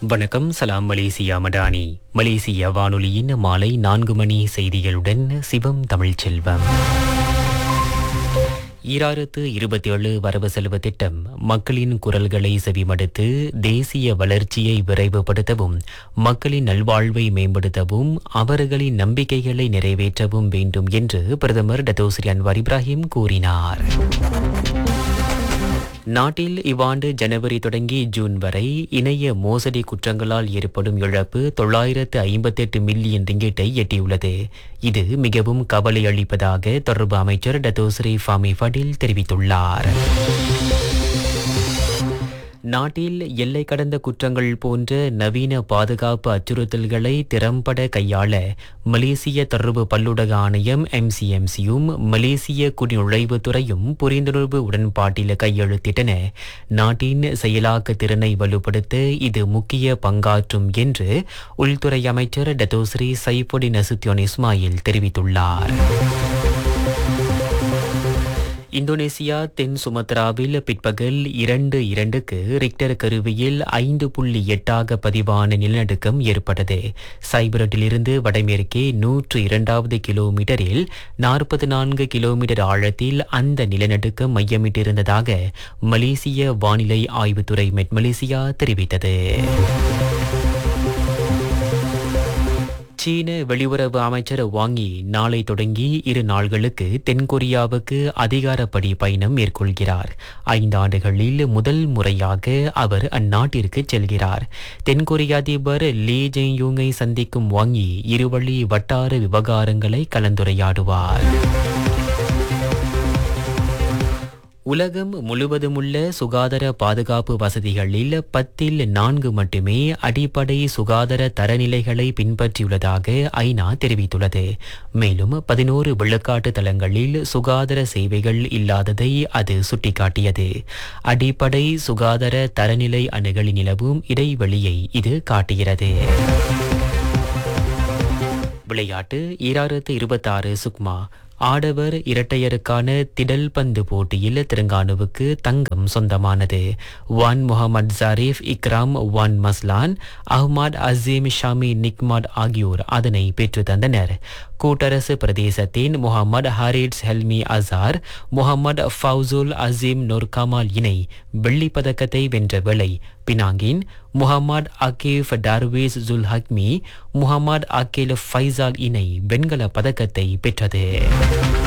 வணக்கம். சலாம் மலேசியா மடானி. மலேசிய வானொலியின் மாலை 4 மணி செய்திகளுடன் சிவம் தமிழ்ச்செல்வம். 2027 வரவு செலவு திட்டம் மக்களின் குரல்களை செவிமடுத்து தேசிய வளர்ச்சியை விரைவுபடுத்தவும், மக்களின் நல்வாழ்வை மேம்படுத்தவும், அவர்களின் நம்பிக்கைகளை நிறைவேற்றவும் வேண்டும் என்று பிரதமர் டத்தோஸ்ரீ அன்வார் இப்ராஹிம் கூறினார். நாட்டில் இவ்வாண்டு ஜனவரி தொடங்கி ஜூன் வரை இணைய மோசடி குற்றங்களால் ஏற்படும் இழப்பு 958 மில்லியன் ரிங்கிட்டை எட்டியுள்ளது. இது மிகவும் கவலை அளிப்பதாக தொடர்பு அமைச்சர் டத்தோஸ்ரீ ஃபாமி ஃபடில் தெரிவித்துள்ளார். நாட்டில் எல்லை கடந்த குற்றங்கள் போன்ற நவீன பாதுகாப்பு அச்சுறுத்தல்களை திறம்பட கையாள மலேசிய தொடர்பு பல்லுலக ஆணையம் MCMCயும் மலேசிய குடிநுழைவுத்துறையும் புரிந்துணர்வு உடன்பாட்டில் கையெழுத்திட்டன. நாட்டின் செயலாக்க திறனை வலுப்படுத்த இது முக்கிய பங்காற்றும் என்று உள்துறை அமைச்சர் டத்தோஸ்ரீ சைஃபுடின் நசுத்தியோன் இஸ்மாயில் தெரிவித்துள்ளார். இந்தோனேசியா தென் சுமத்ராவில் பிற்பகல் 2:02க்கு ரிக்டர் கருவியில் 5.8 பதிவான நிலநடுக்கம் ஏற்பட்டது. சைபரட்டிலிருந்து வடமேற்கே 102வது கிலோமீட்டரில் 44 கிலோமீட்டர் ஆழத்தில் அந்த நிலநடுக்கம் மையமிட்டிருந்ததாக மலேசிய வானிலை ஆய்வுத்துறை மெட் மலேசியா தெரிவித்தது. சீன வெளியுறவு அமைச்சர் வாங்கி நாளை தொடங்கி 2 நாள்களுக்கு தென்கொரியாவுக்கு அதிகாரப்படி பயணம் மேற்கொள்கிறார். 5 ஆண்டுகளில் முதல் முறையாக அவர் அந்நாட்டிற்கு செல்கிறார். தென்கொரிய அதிபர் லீ ஜெங்யூங்கை சந்திக்கும் வாங்கி இருவழி வட்டார விவகாரங்களை கலந்துரையாடுவார். உலகம் முழுவதுமுள்ள சுகாதார பாதுகாப்பு வசதிகளில் 10ல் 4 மட்டுமே அடிப்படை சுகாதார தரநிலைகளை பின்பற்றியுள்ளதாக ஐநா தெரிவித்துள்ளது. மேலும் 11 விழுக்காட்டு தளங்களில் சுகாதார சேவைகள் இல்லாததை அது சுட்டிக்காட்டியது. அடிப்படை சுகாதார தரநிலை அணுகல் நிலவும் இடைவெளியை இது காட்டுகிறது. விளையாட்டு 2026 சுக்மா ஆடவர் இரட்டையருக்கான திடல் பந்து போட்டியில் தெலுங்கானுவுக்கு தங்கம் சொந்தமானது. வான் முகமது ஜாரிஃப் இக்ராம், வான் மஸ்லான், அஹ்மத் அசீம் ஷாமி நிக்மாட் ஆகியோர் அதனை பெற்று தந்தனர். கூட்டரசு பிரதேசத்தின் முகமது ஹாரிட்ஸ் ஹெல்மி அசார், முகமது ஃபவுசுல் அசீம் நொர்கமால் இணை வெள்ளிப் பதக்கத்தை வென்ற வேளை பினாங்கின் முகமது அகீஃப் டார்வேஸ் ஜுல் ஹக்மி, முகமது அகில் ஃபைசால் இணை வெண்கல பதக்கத்தை பெற்றது.